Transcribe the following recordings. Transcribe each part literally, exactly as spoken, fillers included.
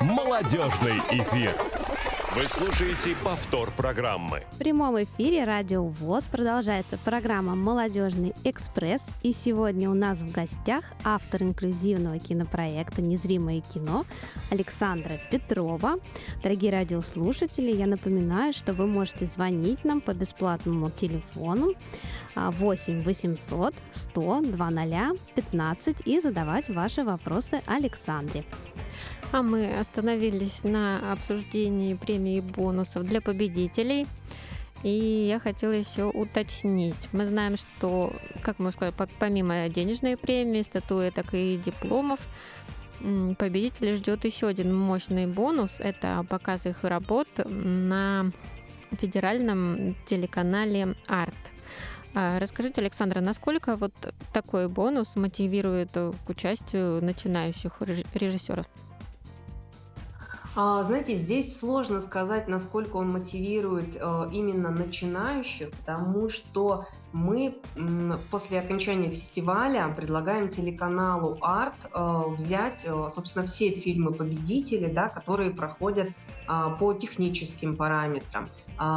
Молодежный эфир. Вы слушаете повтор программы. В прямом эфире Радио ВОС продолжается программа «Молодежный экспресс». И сегодня у нас в гостях автор инклюзивного кинопроекта «Незримое кино» Александра Петрова. Дорогие радиослушатели, я напоминаю, что вы можете звонить нам по бесплатному телефону восемь восемьсот сто двадцать пятнадцать и задавать ваши вопросы Александре. А мы остановились на обсуждении премий и бонусов для победителей. И я хотела еще уточнить. Мы знаем, что, как мы сказали, помимо денежной премии, статуэток и дипломов, победителей ждет еще один мощный бонус. Это показ их работ на федеральном телеканале «Арт». Расскажите, Александра, насколько вот такой бонус мотивирует к участию начинающих режиссеров? Знаете, здесь сложно сказать, насколько он мотивирует именно начинающих, потому что мы после окончания фестиваля предлагаем телеканалу «Арт» взять, собственно, все фильмы-победители, да, которые проходят по техническим параметрам,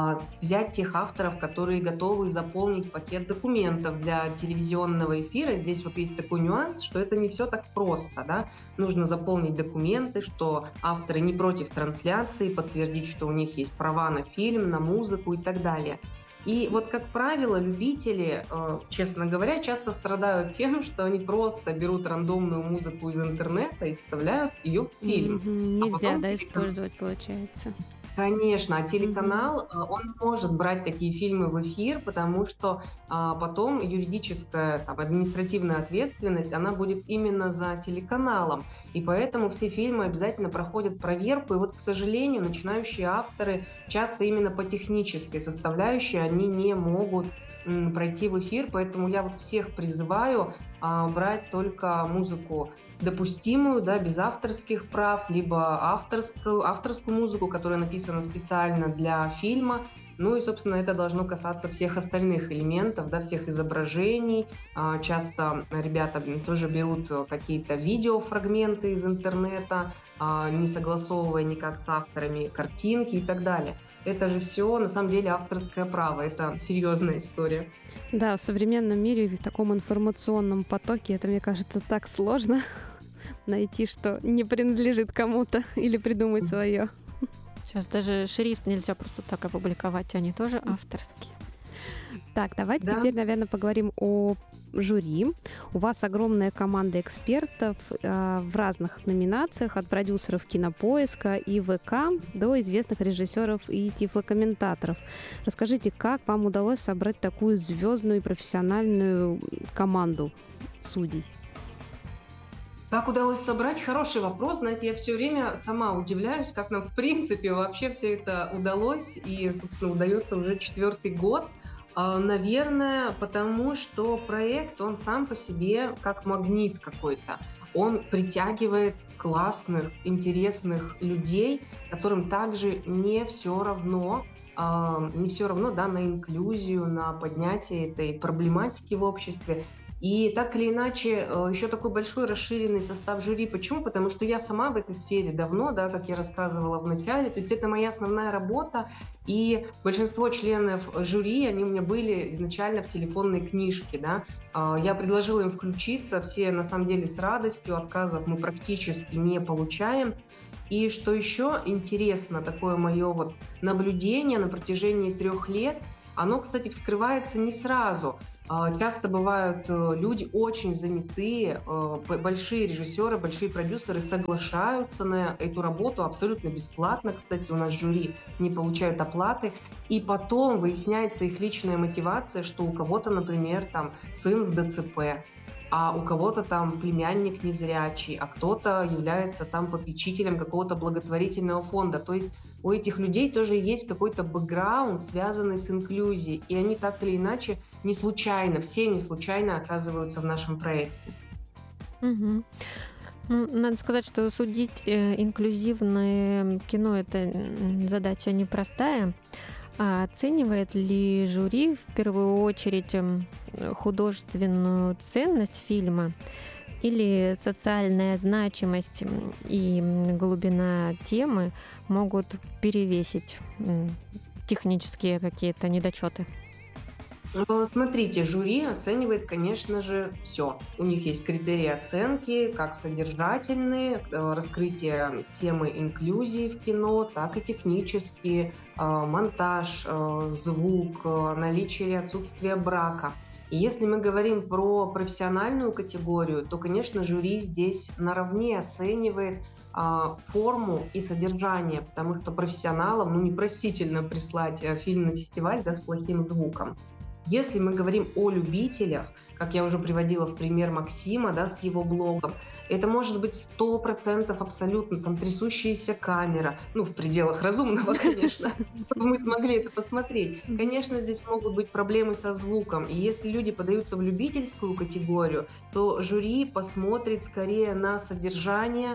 взять тех авторов, которые готовы заполнить пакет документов для телевизионного эфира. Здесь вот есть такой нюанс, что это не все так просто, да? Нужно заполнить документы, что авторы не против трансляции, подтвердить, что у них есть права на фильм, на музыку и так далее. И вот, как правило, любители, честно говоря, часто страдают тем, что они просто берут рандомную музыку из интернета и вставляют ее в фильм. Mm-hmm. Нельзя, а да, телеканал... использовать, получается. Конечно, а телеканал, mm-hmm. он не может брать такие фильмы в эфир, потому что а, потом юридическая, там, административная ответственность, она будет именно за телеканалом. И поэтому все фильмы обязательно проходят проверку. И вот, к сожалению, начинающие авторы часто именно по технической составляющей они не могут м, пройти в эфир. Поэтому я вот всех призываю а, брать только музыку допустимую, да, без авторских прав, либо авторскую, авторскую музыку, которая написана специально для фильма. Ну и, собственно, это должно касаться всех остальных элементов, да, всех изображений. Часто ребята тоже берут какие-то видеофрагменты из интернета, не согласовывая никак с авторами картинки и так далее. Это же все, на самом деле, авторское право. Это серьезная история. Да, в современном мире, в таком информационном потоке, это, мне кажется, так сложно найти, что не принадлежит кому-то или придумать свое. Сейчас даже шрифт нельзя просто так опубликовать, они тоже авторские. Так, давайте да. теперь, наверное, поговорим о жюри. У вас огромная команда экспертов э, в разных номинациях, от продюсеров «Кинопоиска» и ВК до известных режиссеров и тифлокомментаторов. Расскажите, как вам удалось собрать такую звездную и профессиональную команду судей? Как удалось собрать? Хороший вопрос. Знаете, я все время сама удивляюсь, как нам в принципе вообще все это удалось и, собственно, удается уже четвертый год. Наверное, потому что проект, он сам по себе как магнит какой-то. Он притягивает классных, интересных людей, которым также не все равно, не все равно, да, на инклюзию, на поднятие этой проблематики в обществе. И так или иначе, еще такой большой расширенный состав жюри. Почему? Потому что я сама в этой сфере давно, да, как я рассказывала в начале, то есть это моя основная работа, и большинство членов жюри, они у меня были изначально в телефонной книжке, да. Я предложила им включиться, все на самом деле с радостью, отказов мы практически не получаем. И что еще интересно, такое мое вот наблюдение на протяжении трех лет, оно, кстати, вскрывается не сразу. Часто бывают люди очень занятые, большие режиссеры, большие продюсеры соглашаются на эту работу абсолютно бесплатно. Кстати, у нас жюри не получают оплаты. И потом выясняется их личная мотивация, что у кого-то, например, там сын с ДЦП, а у кого-то там племянник незрячий, а кто-то является там попечителем какого-то благотворительного фонда. То есть у этих людей тоже есть какой-то бэкграунд, связанный с инклюзией, и они так или иначе не случайно, все не случайно оказываются в нашем проекте. Угу. Ну, надо сказать, что судить инклюзивное кино – это задача непростая. А оценивает ли жюри в первую очередь художественную ценность фильма или социальная значимость и глубина темы могут перевесить технические какие-то недочеты? Смотрите, жюри оценивает, конечно же, все. У них есть критерии оценки, как содержательные, раскрытие темы инклюзии в кино, так и технические, монтаж, звук, наличие или отсутствие брака. И если мы говорим про профессиональную категорию, то, конечно, жюри здесь наравне оценивает а, форму и содержание, потому что профессионалам ну, непростительно прислать фильм на фестиваль да, с плохим звуком. Если мы говорим о любителях, как я уже приводила в пример Максима, да, с его блогом, это может быть сто процентов абсолютно там трясущаяся камера, ну, в пределах разумного, конечно, чтобы мы смогли это посмотреть. Конечно, здесь могут быть проблемы со звуком, и если люди подаются в любительскую категорию, то жюри посмотрит скорее на содержание,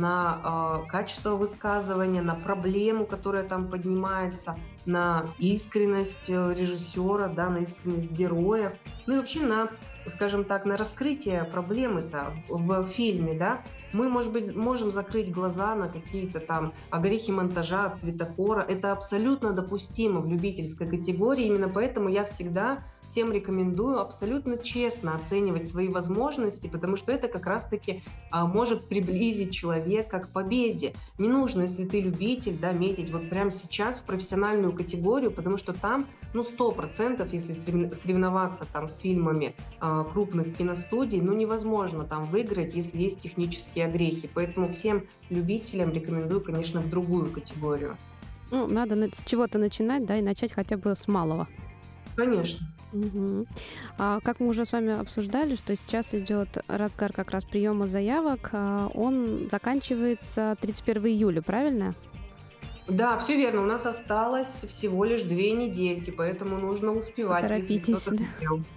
на э, качество высказывания, на проблему, которая там поднимается, на искренность режиссера, да, на искренность героев, ну и вообще на, скажем так, на раскрытие проблемы-то в, в фильме, да. Мы, может быть, можем закрыть глаза на какие-то там огрехи монтажа, цветокора. Это абсолютно допустимо в любительской категории. Именно поэтому я всегда всем рекомендую абсолютно честно оценивать свои возможности, потому что это как раз-таки а, может приблизить человека к победе. Не нужно, если ты любитель, да, метить вот прямо сейчас в профессиональную категорию, потому что там, ну, сто процентов, если соревноваться там с фильмами а, крупных киностудий, ну, невозможно там выиграть, если есть технические огрехи. Поэтому всем любителям рекомендую, конечно, в другую категорию. Ну, надо с чего-то начинать, да, и начать хотя бы с малого. Конечно. Угу. А, как мы уже с вами обсуждали, что сейчас идет разгар как раз приема заявок, а он заканчивается тридцать первого июля, правильно? Да, все верно. У нас осталось всего лишь две недельки, поэтому нужно успевать. Торопитесь. Да.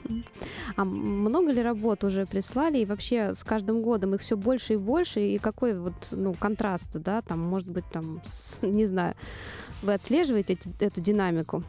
А много ли работ уже прислали? И вообще с каждым годом их все больше и больше? И какой вот ну, контраст, да, там, может быть, там, с, не знаю, вы отслеживаете эти, эту динамику?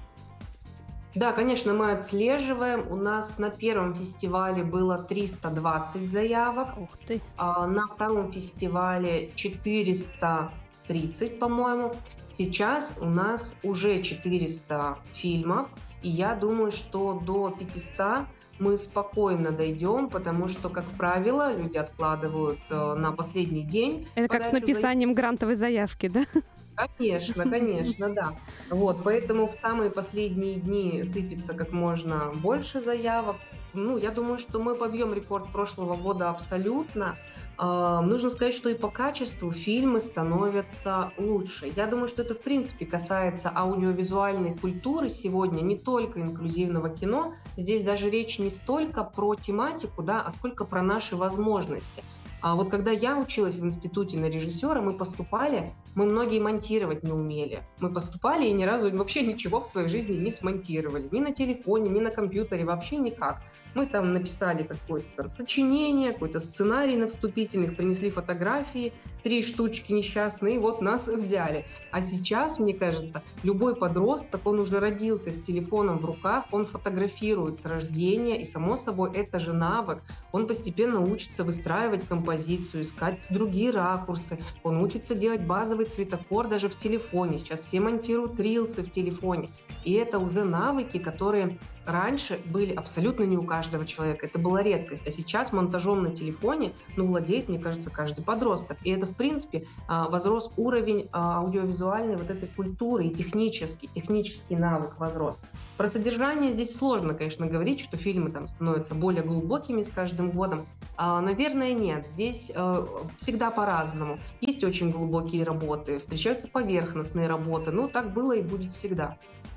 Да, конечно, мы отслеживаем. У нас на первом фестивале было триста двадцать заявок. Ух ты. А на втором фестивале четыреста тридцать, по-моему. Сейчас у нас уже четыреста фильмов. И я думаю, что до пятисот мы спокойно дойдем, потому что, как правило, люди откладывают э, на последний день. Это как с написанием заявки. Грантовой заявки, да? Конечно, конечно, да. Вот, поэтому в самые последние дни сыпется как можно больше заявок. Ну, я думаю, что мы побьем рекорд прошлого года абсолютно. Э, нужно сказать, что и по качеству фильмы становятся лучше. Я думаю, что это, в принципе, касается аудиовизуальной культуры сегодня, не только инклюзивного кино. Здесь даже речь не столько про тематику, да, а сколько про наши возможности. А вот когда я училась в институте на режиссера, мы поступали, мы многие монтировать не умели. Мы поступали и ни разу вообще ничего в своей жизни не смонтировали. Ни на телефоне, ни на компьютере, вообще никак. Мы там написали какое-то там сочинение, какой-то сценарий на вступительных, принесли фотографии, три штучки несчастные, и вот нас взяли. А сейчас, мне кажется, любой подросток, он уже родился с телефоном в руках, он фотографирует с рождения, и, само собой, это же навык. Он постепенно учится выстраивать композицию, искать другие ракурсы, он учится делать базовый цветокор даже в телефоне. Сейчас все монтируют рилсы в телефоне. И это уже навыки, которые раньше были абсолютно не у каждого человека. Это была редкость. А сейчас монтажом на телефоне, ну, владеет, мне кажется, каждый подросток. И это, в принципе, возрос уровень аудиовизуальной вот этой культуры и технический, технический навык возрос. Про содержание здесь сложно, конечно, говорить, что фильмы там становятся более глубокими с каждым годом. А, наверное, нет. Здесь э, всегда по-разному. Есть очень глубокие работы, встречаются поверхностные работы. Ну, так было и будет всегда.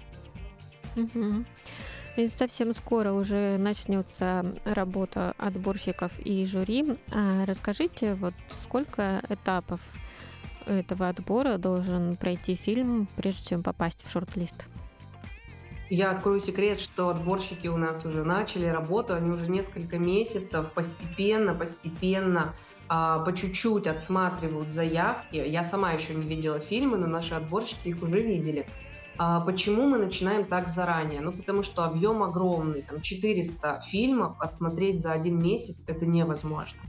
Угу. И совсем скоро уже начнется работа отборщиков и жюри. А расскажите, вот сколько этапов этого отбора должен пройти фильм, прежде чем попасть в шорт-лист? Я открою секрет, что отборщики у нас уже начали работу, они уже несколько месяцев постепенно, постепенно, по чуть-чуть отсматривают заявки. Я сама еще не видела фильмы, но наши отборщики их уже видели. Почему мы начинаем так заранее? Ну, потому что объем огромный, там четыреста фильмов отсмотреть за один месяц – это невозможно.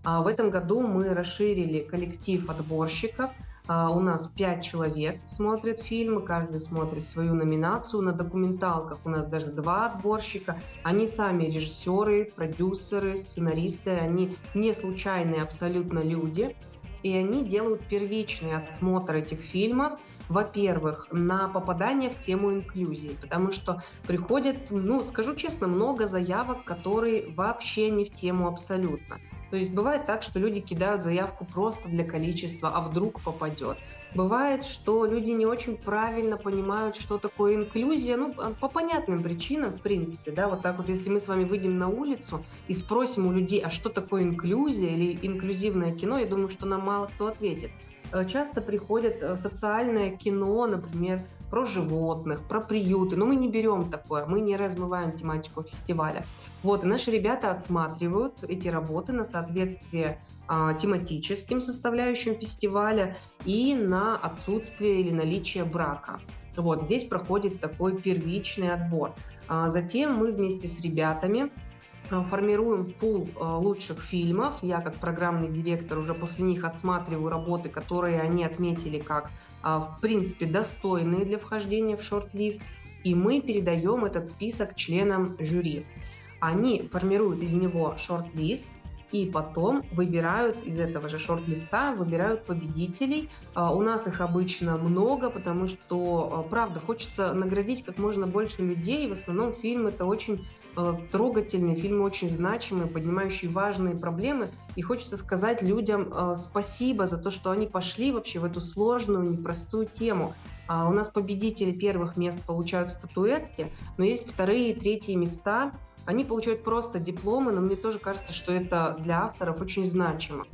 А в этом году мы расширили коллектив отборщиков. А, у нас пять человек смотрят фильмы, каждый смотрит свою номинацию. На документалках у нас даже два отборщика. Они сами режиссеры, продюсеры, сценаристы. Они не случайные абсолютно люди. И они делают первичный осмотр этих фильмов, во-первых, на попадание в тему инклюзии, потому что приходит, ну, скажу честно, много заявок, которые вообще не в тему абсолютно. То есть бывает так, что люди кидают заявку просто для количества, а вдруг попадет. Бывает, что люди не очень правильно понимают, что такое инклюзия, ну, по понятным причинам, в принципе, да, вот так вот, если мы с вами выйдем на улицу и спросим у людей, а что такое инклюзия или инклюзивное кино, я думаю, что нам мало кто ответит. Часто приходит социальное кино, например, про животных, про приюты, но мы не берем такое, мы не размываем тематику фестиваля. Вот, и наши ребята отсматривают эти работы на соответствие а, тематическим составляющим фестиваля и на отсутствие или наличие брака. Вот, здесь проходит такой первичный отбор. А затем мы вместе с ребятами формируем пул лучших фильмов. Я как программный директор уже после них отсматриваю работы, которые они отметили как, в принципе, достойные для вхождения в шорт-лист. И мы передаем этот список членам жюри. Они формируют из него шорт-лист и потом выбирают из этого же шорт-листа, выбирают победителей. У нас их обычно много, потому что, правда, хочется наградить как можно больше людей. В основном фильм — это очень трогательные, фильмы очень значимые, поднимающие важные проблемы. И хочется сказать людям э, спасибо за то, что они пошли вообще в эту сложную, непростую тему. А у нас победители первых мест получают статуэтки, но есть вторые и третьи места. Они получают просто дипломы, но мне тоже кажется, что это для авторов очень значимо.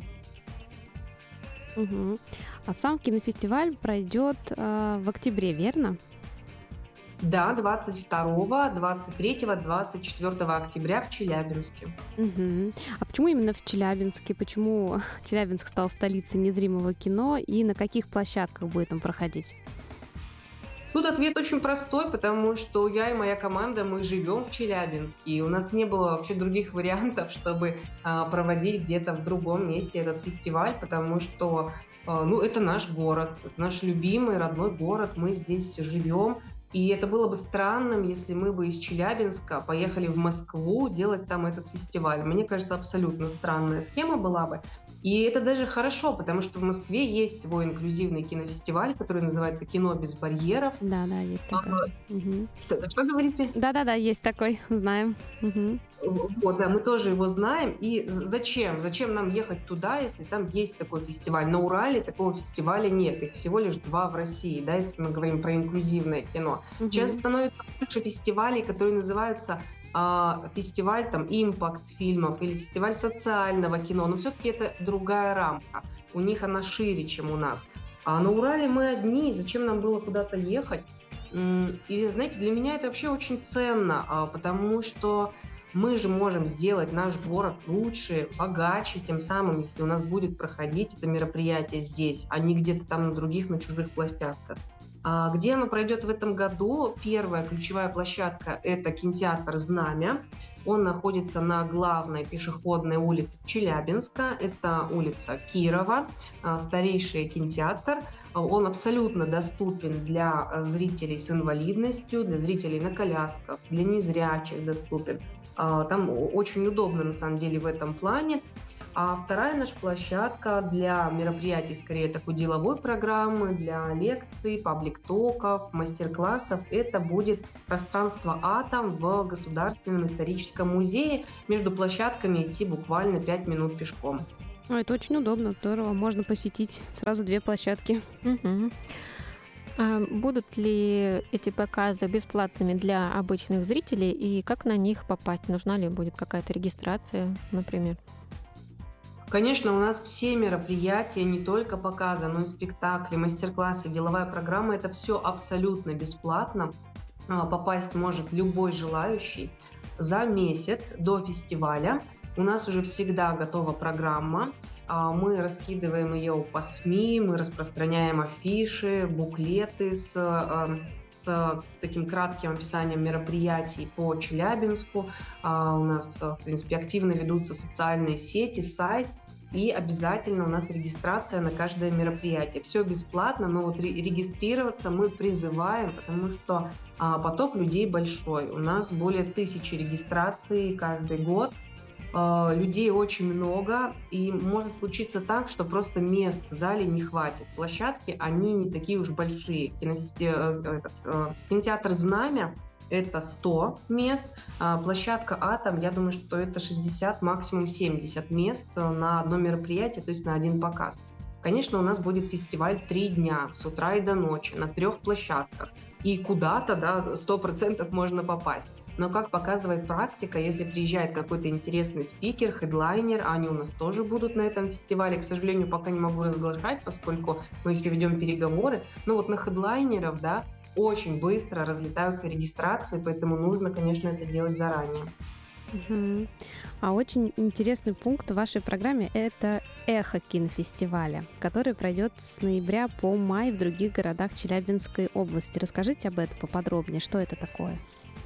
Угу. А сам кинофестиваль пройдет э, в октябре, верно? Да, двадцать второго, двадцать третьего, двадцать четвёртого октября в Челябинске. Угу. А почему именно в Челябинске? Почему Челябинск стал столицей незримого кино и на каких площадках будет он проходить? Тут ответ очень простой, потому что я и моя команда, мы живем в Челябинске, и у нас не было вообще других вариантов, чтобы а, проводить где-то в другом месте этот фестиваль, потому что, а, ну, это наш город, это наш любимый родной город, мы здесь живем. И это было бы странным, если мы бы из Челябинска поехали в Москву делать там этот фестиваль. Мне кажется, абсолютно странная схема была бы. И это даже хорошо, потому что в Москве есть свой инклюзивный кинофестиваль, который называется «Кино без барьеров». Да, да, есть такой. А, угу. что, что говорите? Да-да-да, есть такой, знаем. Угу. Вот, да, мы тоже его знаем. И зачем? Зачем нам ехать туда, если там есть такой фестиваль? На Урале такого фестиваля нет. Их всего лишь два в России, да, если мы говорим про инклюзивное кино. Угу. Сейчас становится больше фестивалей, которые называются фестиваль там импакт фильмов или фестиваль социального кино, но все-таки это другая рамка. У них она шире, чем у нас. А на Урале мы одни, зачем нам было куда-то ехать? И, знаете, для меня это вообще очень ценно, потому что мы же можем сделать наш город лучше, богаче, тем самым, если у нас будет проходить это мероприятие здесь, а не где-то там на других, на чужих площадках. А где оно пройдет в этом году? Первая ключевая площадка – это кинотеатр «Знамя». Он находится на главной пешеходной улице Челябинска. Это улица Кирова, старейший кинотеатр. Он абсолютно доступен для зрителей с инвалидностью, для зрителей на колясках, для незрячих доступен. Там очень удобно, на самом деле, в этом плане. А вторая наша площадка для мероприятий, скорее, такой деловой программы, для лекций, паблик-токов, мастер-классов, это будет пространство «Атом» в Государственном историческом музее. Между площадками идти буквально пять минут пешком. О, это очень удобно, здорово. Можно посетить сразу две площадки. Угу. А будут ли эти показы бесплатными для обычных зрителей, и как на них попасть? Нужна ли будет какая-то регистрация, например? Конечно, у нас все мероприятия, не только показы, но и спектакли, мастер-классы, деловая программа – это все абсолютно бесплатно. Попасть может любой желающий. За месяц до фестиваля у нас уже всегда готова программа. Мы раскидываем ее по СМИ, мы распространяем афиши, буклеты с, с таким кратким описанием мероприятий по Челябинску. У нас, в принципе, активно ведутся социальные сети, сайт. и обязательно у нас регистрация на каждое мероприятие. Все бесплатно, но вот регистрироваться мы призываем, потому что а, поток людей большой. У нас более тысячи регистраций каждый год. А, людей очень много, и может случиться так, что просто мест в зале не хватит. Площадки, они не такие уж большие. Кинотеатр «Знамя» — это сто мест, а площадка «Атом», я думаю, что это шестьдесят, максимум семьдесят мест на одно мероприятие, то есть на один показ. Конечно, у нас будет фестиваль три дня, с утра и до ночи, на трех площадках. И куда-то, да, сто процентов можно попасть. Но, как показывает практика, если приезжает какой-то интересный спикер, хедлайнер, а они у нас тоже будут на этом фестивале, к сожалению, пока не могу разглашать, поскольку мы еще ведем переговоры, но вот на хедлайнеров, да, очень быстро разлетаются регистрации, поэтому нужно, конечно, это делать заранее. Угу. А очень интересный пункт в вашей программе — это «Эхо кинофестиваля», который пройдет с ноября по май в других городах Челябинской области. Расскажите об этом поподробнее, что это такое?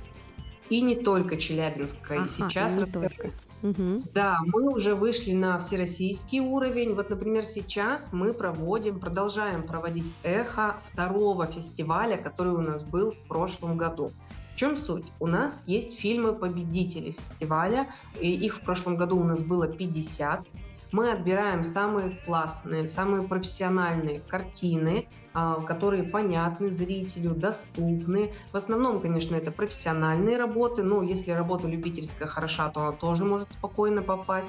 И не только Челябинская. Ага, сейчас и не только. Угу. Да, мы уже вышли на всероссийский уровень. Вот, например, сейчас мы проводим, продолжаем проводить эхо второго фестиваля, который у нас был в прошлом году. В чем суть? У нас есть фильмы-победители фестиваля, и их в прошлом году у нас было пятьдесят. Мы отбираем самые классные, самые профессиональные картины, которые понятны зрителю, доступны. В основном, конечно, это профессиональные работы, но если работа любительская хороша, то она тоже может спокойно попасть.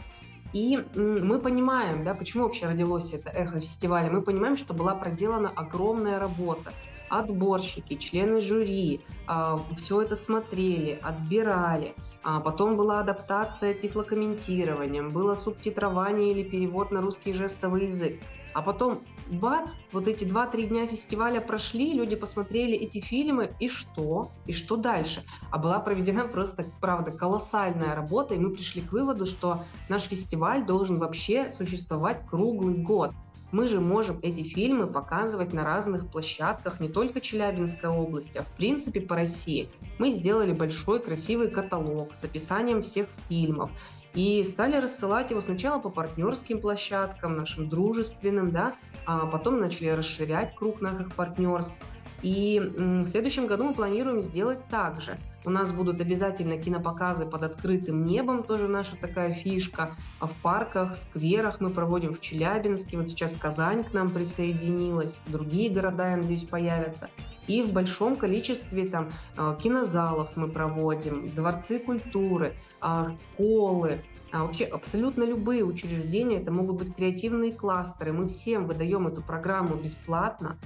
И мы понимаем, да, почему вообще родилось это эхо фестиваля. Мы понимаем, что была проделана огромная работа. Отборщики, члены жюри, все это смотрели, отбирали. А потом была адаптация тифлокомментированием, было субтитрование или перевод на русский жестовый язык. А потом, бац, вот эти два-три дня фестиваля прошли, люди посмотрели эти фильмы, и что? И что дальше? А была проведена просто, правда, колоссальная работа, и мы пришли к выводу, что наш фестиваль должен вообще существовать круглый год. Мы же можем эти фильмы показывать на разных площадках, не только Челябинской области, а в принципе по России. Мы сделали большой красивый каталог с описанием всех фильмов и стали рассылать его сначала по партнерским площадкам, нашим дружественным, да, а потом начали расширять круг наших партнерств. И в следующем году мы планируем сделать так же. У нас будут обязательно кинопоказы под открытым небом, тоже наша такая фишка. А в парках, скверах мы проводим в Челябинске. Вот сейчас Казань к нам присоединилась, другие города, я надеюсь, появятся. И в большом количестве там кинозалов мы проводим, дворцы культуры, школы, вообще абсолютно любые учреждения. Это могут быть креативные кластеры. Мы всем выдаем эту программу бесплатно.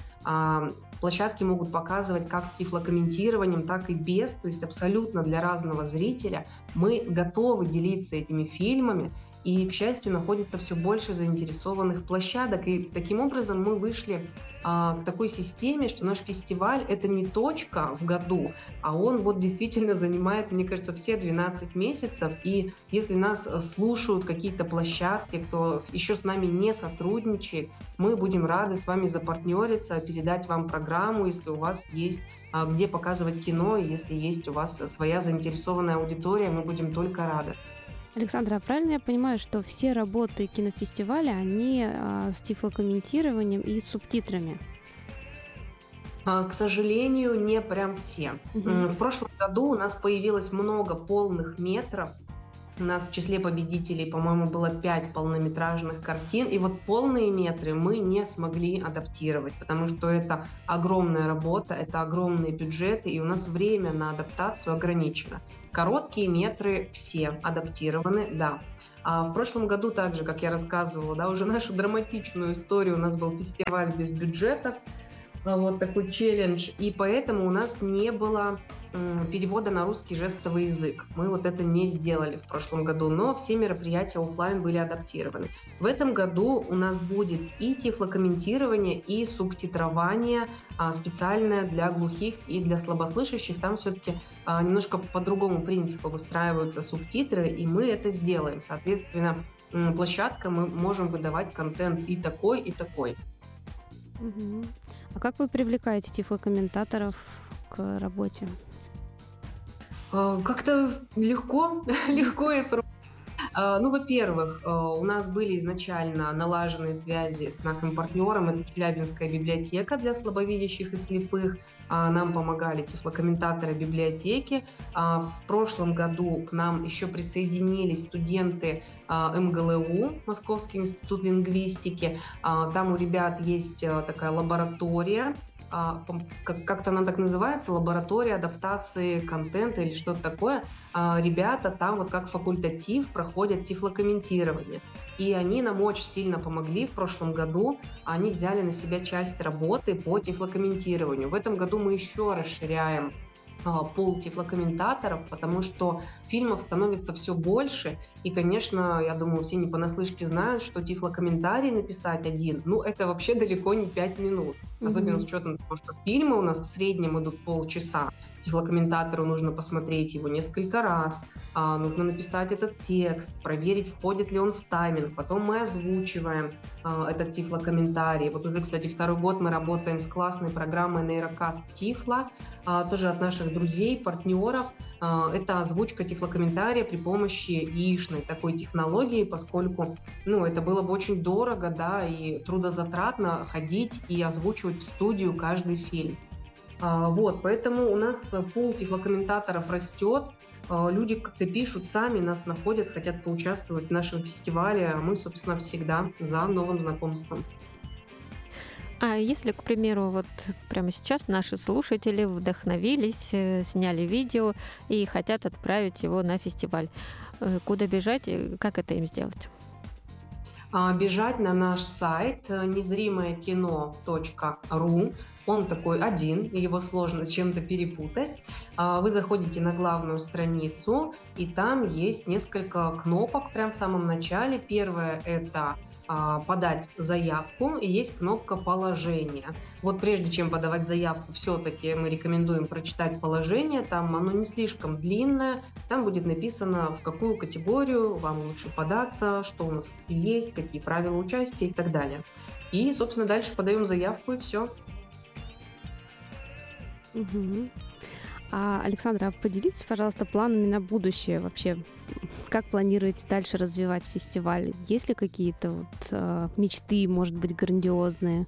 Площадки могут показывать как с тифлокомментированием, так и без, то есть абсолютно для разного зрителя. Мы готовы делиться этими фильмами, и, к счастью, находится все больше заинтересованных площадок. И таким образом мы вышли а, к такой системе, что наш фестиваль — это не точка в году, а он вот действительно занимает, мне кажется, все двенадцать месяцев. И если нас слушают какие-то площадки, кто еще с нами не сотрудничает, мы будем рады с вами запартнериться, передать вам программу, если у вас есть а, где показывать кино, и если есть у вас своя заинтересованная аудитория, мы будем только рады. Александра, а правильно я понимаю, что все работы кинофестиваля, они а, с тифлокомментированием и с субтитрами? А, к сожалению, не прям все. Mm-hmm. В прошлом году у нас появилось много полных метров. У нас в числе победителей, по-моему, было пять полнометражных картин. И вот полные метры мы не смогли адаптировать, потому что это огромная работа, это огромные бюджеты, и у нас время на адаптацию ограничено. Короткие метры все адаптированы, да. А в прошлом году также, как я рассказывала, да, уже нашу драматичную историю, у нас был фестиваль без бюджетов, вот такой челлендж, и поэтому у нас не было перевода на русский жестовый язык. Мы вот это не сделали в прошлом году, но все мероприятия офлайн были адаптированы. В этом году у нас будет и тифлокомментирование, и субтитрование специальное для глухих и для слабослышащих. Там все-таки немножко по другому принципу выстраиваются субтитры, и мы это сделаем. Соответственно, площадка, мы можем выдавать контент и такой, и такой. Угу. А как вы привлекаете тифлокомментаторов к работе? Как-то легко, легко и просто. А, Ну, во-первых, э, у нас были изначально налаженные связи с нашим партнером, это Челябинская библиотека для слабовидящих и слепых. А, Нам помогали тифлокомментаторы библиотеки. А, В прошлом году к нам еще присоединились студенты а, эм гэ эл у, Московский институт лингвистики. А, Там у ребят есть э, такая лаборатория, а, пом- как- как-то она так называется, лаборатория адаптации контента или что-то такое. А, Ребята там вот как факультатив проходят тифлокомментирование. И они нам очень сильно помогли в прошлом году. Они взяли на себя часть работы по тифлокомментированию. В этом году мы еще расширяем а, пул тифлокомментаторов, потому что фильмов становится все больше. И, конечно, я думаю, все не понаслышке знают, что тифлокомментарий написать один, ну, это вообще далеко не пять минут. Особенно с Мгм. учетом того, что фильмы у нас в среднем идут полчаса. Тифлокомментатору нужно посмотреть его несколько раз, а, нужно написать этот текст, проверить, входит ли он в тайминг. Потом мы озвучиваем а, этот тифлокомментарий. Вот уже, кстати, второй год мы работаем с классной программой нейрокаст Тифло, а, тоже от наших друзей, партнеров. А, Это озвучка тифлокомментария при помощи яичной такой технологии, поскольку, ну, это было бы очень дорого, да, и трудозатратно ходить и озвучивать в студию каждый фильм. А, Вот, поэтому у нас э, пул тифлокомментаторов растет. А, Люди как-то пишут сами, нас находят, хотят поучаствовать в нашем фестивале. А Мы, собственно, всегда за новым знакомством. А если, к примеру, вот прямо сейчас наши слушатели вдохновились, э, сняли видео и хотят отправить его на фестиваль, э, куда бежать и как это им сделать? А, Бежать на наш сайт э, незримое кино точка ру. Он такой один, и его сложно с чем-то перепутать. А, Вы заходите на главную страницу, и там есть несколько кнопок прямо в самом начале. Первое — это а, подать заявку, и есть кнопка положение. Вот прежде чем подавать заявку, все-таки мы рекомендуем прочитать положение. Там оно не слишком длинное. Там будет написано, в какую категорию вам лучше податься, что у нас есть, какие правила участия и так далее. И, собственно, дальше подаем заявку, и все. Мгм. А, Александра, а поделитесь, пожалуйста, планами на будущее вообще. Как планируете дальше развивать фестиваль? Есть ли какие-то вот, э, мечты, может быть, грандиозные?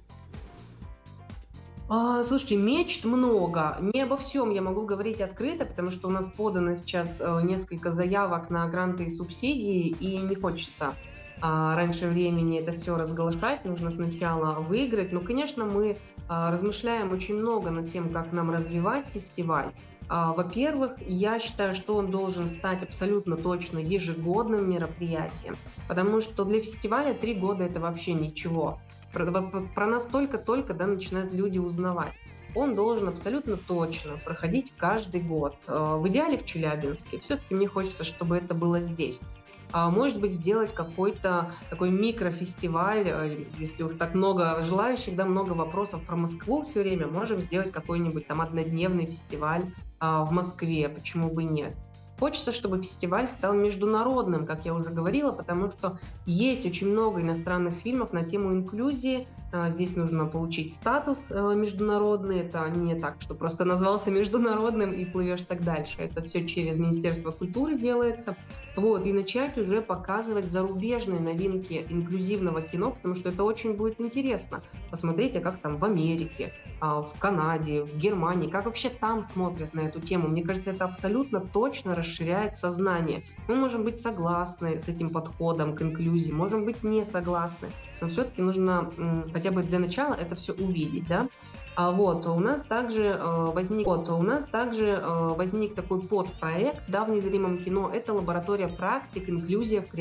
А, Слушайте, мечт много. Не обо всем я могу говорить открыто, потому что у нас подано сейчас э, несколько заявок на гранты и субсидии, и не хочется а, раньше времени это все разглашать. Нужно сначала выиграть. Ну, конечно, мы а, размышляем очень много над тем, как нам развивать фестиваль. А, Во-первых, я считаю, что он должен стать абсолютно точно ежегодным мероприятием, потому что для фестиваля три года — это вообще ничего. Про, про- про нас только-только, да, начинают люди узнавать. Он должен абсолютно точно проходить каждый год. Э, В идеале в Челябинске. Все-таки мне хочется, чтобы это было здесь. А может быть, сделать какой-то такой микрофестиваль, э, если уж так много желающих, да, много вопросов про Москву все время, можем сделать какой-нибудь там однодневный фестиваль а, в Москве, почему бы нет. Хочется, чтобы фестиваль стал международным, как я уже говорила, потому что есть очень много иностранных фильмов на тему инклюзии. А, Здесь нужно получить статус э, международный. Это не так, что просто назвался международным и плывешь так дальше. Это все через Министерство культуры делается. Вот, и начать уже показывать зарубежные новинки инклюзивного кино, потому что это очень будет интересно. Посмотреть, а как там в Америке, а, в Канаде, в Германии, как вообще там смотрят на эту тему. Мне кажется, это абсолютно точно расширяет сознание. Мы можем быть согласны с этим подходом к инклюзии, можем быть не согласны, но все-таки нужно м, хотя бы для начала это все увидеть, да. А вот у нас также э, возник, вот у нас также э, возник такой подпроект, да, в незримом кино. Это лаборатория практик, инклюзия в